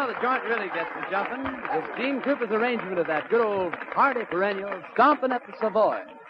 Now the joint really gets to jumping with Gene Cooper's arrangement of that good old hearty perennial, Stompin' at the Savoy.